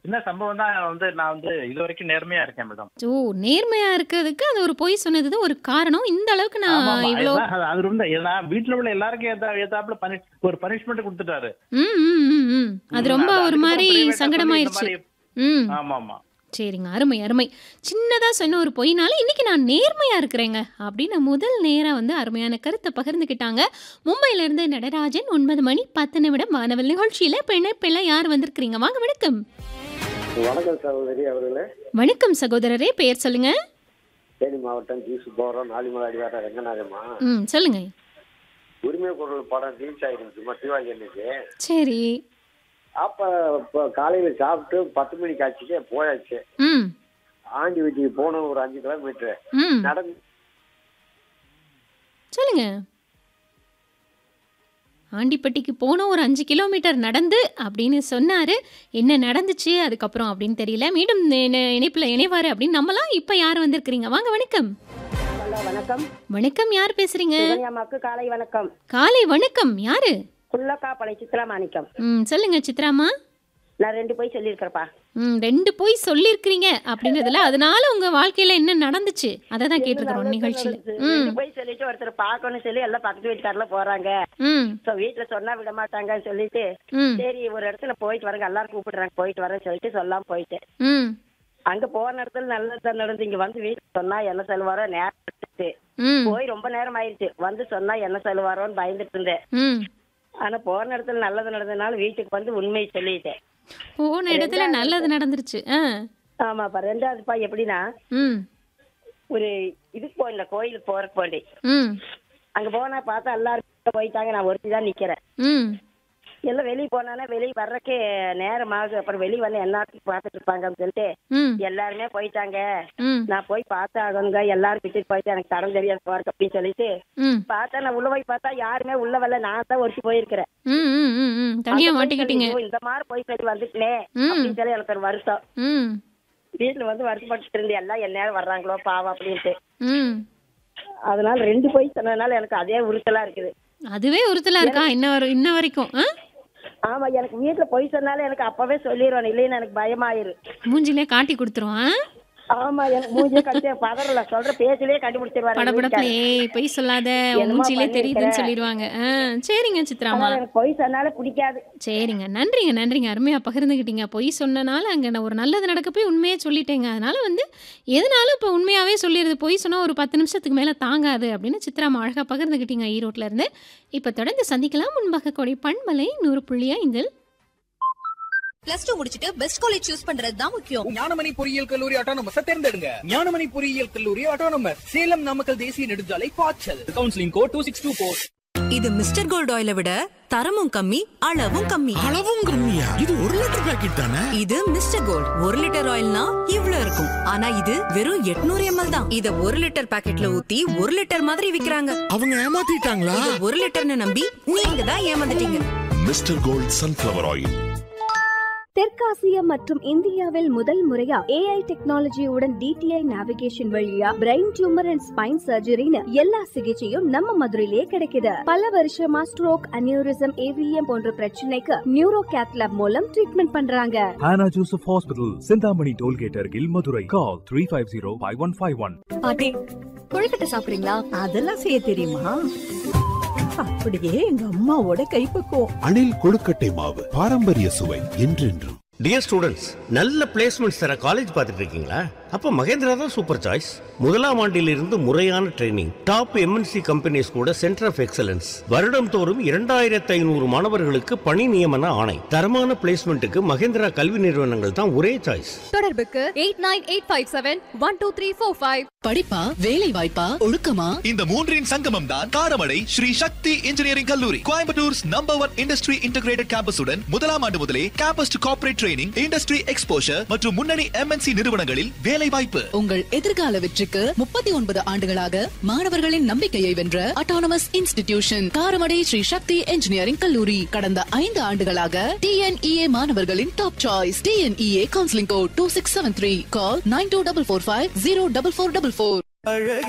சின்ன சம்பவம் தான் நான் இது வரைக்கும் நேர்மையா இருக்கேன் மேடம். ஓ! நேர்மையா இருக்கிறதுக்கு அது ஒரு பொய் சொன்னது தான் ஒரு காரணம். இந்த அளவுக்கு ஆமா, நான் ஆமா. இவ்ளோ அது ரொம்ப நான் வீட்டுல உள்ள எல்லாருக்கும் ஏத்தாப்புல ஒரு பனிஷ்மெண்ட் கொடுத்துட்டாரு. ம், ம், ம், ம். அது ரொம்ப ஒரு அதுக்கப்புறம் மாரி பிரைவேட்டா சொல்லி இந்த சங்கடமாயிருச்சு. மாதிரி. ம். ஆமா, ஆமா. சரிங்க. அருமை, அருமை. சின்னதா சொன்ன ஒரு பொய்னால இன்னைக்கு நான் நேர்மையா இருக்கிறேங்க. அப்படின்னு முதல் நேரா அருமையான கருத்த பகிர்ந்துக்கிட்டாங்க. மும்பையில இருந்து நடராஜன் 9 மணி 10 நிமிடம் வானவில் நிகழ்ச்சியில பிள்ளை யார் வந்திருக்கிறீங்க? வாங்க வணக்கம். வணக்கம் சகோதரி அவர்களே. வணக்கம் சகோதரரே. பெயர் சொல்லுங்க. தேனி மாவட்டம் ஜி சுப்பவரம் நாலிமலை அடிவார ரங்கநாதம்மா. சொல்லுங்க. உரிமை குரல் படம் ரிலீஸ் ஆயிருந்துச்சுமா தீபாவளி அன்னைக்கு. சரி. அப்ப காலையில சாப்பிட்டு 10 மணிக்கு ஆச்சுக்கே போயாச்சு. ம். ஆண்டி வீட்டுக்கு போனோம் ஒரு 5 கிலோமீட்டர் ம். நடந்து. சொல்லுங்க. ஆண்டிப்பட்டிக்கு போனோம் ஒரு 5 கிலோமீட்டர் நடந்து அப்படின்னு சொன்னாரு. என்ன நடந்துச்சு அதுக்கப்புறம் அப்படின்னு தெரியல. மீண்டும் இணைப்புல இணைவாரு அப்படின்னு நம்பலாம். இப்ப யார் வந்திருக்கிறீங்க? வாங்க வணக்கம். வணக்கம். வணக்கம். யார் பேசுறீங்க? சுகன்யாமாக்கு காலை வணக்கம். காலை வணக்கம். யாரு? குள்ளக்காப்பாளை சித்ரா மாணிக்கம். சொல்லுங்க சித்ராமா. நான் 2 போய் சொல்லியிருக்கிறப்பா. 2 போய் சொல்லியிருக்கிறீங்க அப்படின்றதுல அதனால உங்க வாழ்க்கையில என்ன நடந்துச்சு அதை தான் கேட்டிருக்கிறோம் நிகழ்ச்சியில. 2 போய் சொல்லிட்டு ஒருத்தர் பார்க்கணும்னு சொல்லி எல்லாம் பக்கத்து வீட்டுக்காரல போறாங்க. சோ வீட்டுல சொன்னா விட மாட்டாங்கன்னு சொல்லிட்டு சரி ஒரு இடத்துல போயிட்டு வரங்க எல்லாரும் கூப்பிடுறாங்க போயிட்டு வரேன்னு சொல்லிட்டு சொல்லாம போயிட்டேன். அங்க போன இடத்துல நல்லதான் நடந்து இங்க வந்து வீட்டுல சொன்னா என்ன சொல்லுவாரோ நேரம் போய் ரொம்ப நேரம் ஆயிடுச்சு. வந்து சொன்னா என்ன சொல்லுவாரோன்னு பயந்துட்டு இருந்தேன். ஆனா போன இடத்துல நல்லது நடந்ததுனால வீட்டுக்கு வந்து உண்மையை சொல்லிட்டேன். போன இடத்துல நல்லது நடந்துருச்சு. ஆமாப்பா. 2வதுப்பா எப்படின்னா ஒரு இதுக்கு போயில கோயிலுக்கு போறக்கு போண்டி அங்க போனா பார்த்தா எல்லாரும் போயிட்டாங்க. நான் ஒருத்தி தான் நிக்கிறேன். எல்லாம் வெளியே போனானே வெளியே வர்றக்கே நேரம் ஆகுது. அப்புறம் வெளியே வந்து எல்லாத்தையும் பார்த்துட்டு இருப்பாங்கன்னு சொல்லிட்டு எல்லாருமே போயிட்டாங்க. நான் போய் பார்த்தா ஆகணுங்க எல்லாரும் வீட்டுக்கு போயிட்டு எனக்கு தரம் தெரியாது போறக்கு அப்படின்னு சொல்லிட்டு பார்த்தா நான் உள்ள போய் பார்த்தா யாருமே உள்ள வரல. நான் தான் ஒருத்தி போயிருக்கிறேன். இந்த மாதிரி போய் சொல்லி வந்துட்டேன் அப்படின்னு சொல்லி எனக்கு ஒரு வருஷம் வீட்டுல வந்து வருஷப்பட்டு இருந்து எல்லாம் என்ன நேரம் வர்றாங்களோ பாவம் அப்படின்ட்டு. அதனால 2 போய் சொன்னதுனால எனக்கு அதே உறுத்தலா இருக்குது. அதுவே உறுத்தலா இருக்கா இன்ன வரைக்கும்? ஆமா. எனக்கு வீட்டுல போய் சொன்னாலும் எனக்கு அப்பவே சொல்லிடுவான். இல்லைன்னு எனக்கு பயமாயிரு. மூஞ்சிலே காட்டி கொடுத்துருவான். ஆமா. எனக்கு மூஞ்சிலே கட்டி பதறல சொல்ற பேச்சிலே கண்டுபிடிச்சிருவாரு. போய் சொல்லாத மூஞ்சிலே தெரியுதுன்னு சொல்லிடுவாங்க. சரிங்க சித்ராமா. எனக்கு பொய் சொன்னாலே பிடிக்காது. சரிங்க. நன்றிங்க. அருமையா பகிர்ந்துக்கிட்டீங்க. பொய் சொன்னனால அங்க நான் ஒரு நல்லது நடக்க போய் உண்மையே சொல்லிட்டேங்க. அதனால எதனாலும் இப்ப உண்மையாவே சொல்லிடுது. பொய் சொன்னா ஒரு 10 நிமிஷத்துக்கு மேல தாங்காது அப்படின்னு சித்ராமா அழகா பகிர்ந்துக்கிட்டீங்க ஈரோட்ல இருந்து. இப்ப தொடர்ந்து சந்திக்கலாம். முன்பாக கொடை பண்பலை 100.5 +2 முடிச்சிட்டு பெஸ்ட் காலேஜ் சூஸ் பண்றது தான் முக்கியம். ஞானமணி பொறியியல் கல்லூரி ஆட்டோனமஸ் தேர்ந்தெடுங்க. ஞானமணி பொறியியல் கல்லூரி ஆட்டோனமஸ் சேலம் நாமக்கல் தேசிய நெடுஞ்சாலை பாய்ச்சல். Counselling code 2624. இது மிஸ்டர் கோல்ட் ஆயிலை விட தரமும் கம்மி அளவும் கம்மி. அளவும் கம்மியா? இது 1 லிட்டர் பாக்கெட் தானே? இது மிஸ்டர் கோல்ட் 1 லிட்டர் ஆயில்னா இவ்ளோ இருக்கும். ஆனா இது வெறும் 800 ml தான். இத 1 லிட்டர் பாக்கெட்ல ஊத்தி 1 லிட்டர் மாதிரி விக்கிறாங்க. அவங்க ஏமாத்திட்டாங்களா? இது 1 லிட்டர்னு நம்பி நீங்க தான் ஏமாந்துட்டீங்க. Mister gold sunflower oil. தெற்காசிய மற்றும் இந்தியாவில் முதல் முறையா AI டெக்னாலஜியுடன் DTI நேவிகேஷன் வழியா பிரெயின் டியூமர் அண்ட் ஸ்பைன் சர்ஜரின்னு எல்லா சிகிச்சையும் நம்ம மதுரையிலே கிடைக்குது. பல வருஷமா ஸ்ட்ரோக், அனியூரிசம், AVM போன்ற பிரச்சனைக்கு நியூரோ கேத்லாப் மூலம் ட்ரீட்மெண்ட் பண்றாங்க. Hannah Joseph Hospital, Sindhamani Tollgate அருகில் மதுரை. Call 350-5151. பாட்டி கொழுக்கட்டை சாப்பிடுறீங்களா? அதெல்லாம் செய்ய தெரியுமா? அப்படியே எங்க அம்மாவோட கைப்பக்குவம். அணில் கொழுக்கட்டை மாவு பாரம்பரிய சுவை என்றென்றும். டியர் ஸ்டூடெண்ட்ஸ், நல்ல பிளேஸ்மெண்ட்ஸ் தர காலேஜ் பார்த்துட்டு இருக்கீங்களா? அப்போ மகேந்திரா தான் சூப்பர் சாய்ஸ். முதலாம் ஆண்டிலிருந்து முறையான ட்ரைனிங், டாப் MNC கம்பெனிஸ் கூட சென்டர் ஆஃப் எக்ஸலன்ஸ், வருடம் தோறும் 2500 மாணவர்களுக்கு பணி நியமன ஆணை. தரமான பிளேஸ்மெண்ட்டுக்கு மகேந்திரா கல்வி நிறுவனங்கள் தான் ஒரே சாய்ஸ். தொடர்புக்கு 8985712345. படிப்பா வேலை வாய்ப்பா ஒழுக்கமா? இந்த மூன்றின் சங்கமம் தான் காரமடை ஸ்ரீ சக்தி இன்ஜினியரிங் கல்லூரி. கோயம்புத்தூர்ஸ் நம்பர் 1 இண்டஸ்ட்ரி இன்டகிரேட்டட் கேம்பஸுடன் முதலாம் ஆண்டு முதலே campus to corporate training, industry exposure மற்றும் முன்னணி MNC நிறுவனங்களில் வேலை வாய்ப்பு. உங்கள் எதிர்கால வெற்றிக்கு 39 ஆண்டுகளாக மாணவர்களின் நம்பிக்கையை வென்ற அட்டானமஸ் இன்ஸ்டிடியூஷன் காரமடை ஸ்ரீ சக்தி இன்ஜினியரிங் கல்லூரி. கடந்த 5 ஆண்டுகளாக TNEA மாணவர்களின் top choice. TNEA counselling code 2673. கால் 9245044444.